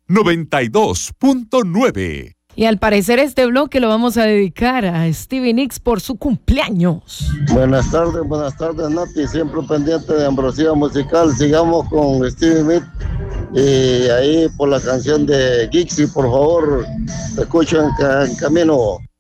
92.9. Y al parecer este bloque lo vamos a dedicar a Stevie Nicks por su cumpleaños. Buenas tardes, Nati, siempre pendiente de Ambrosía Musical. Sigamos con Stevie Nicks y ahí por la canción de Gixi, por favor, te escucho en camino.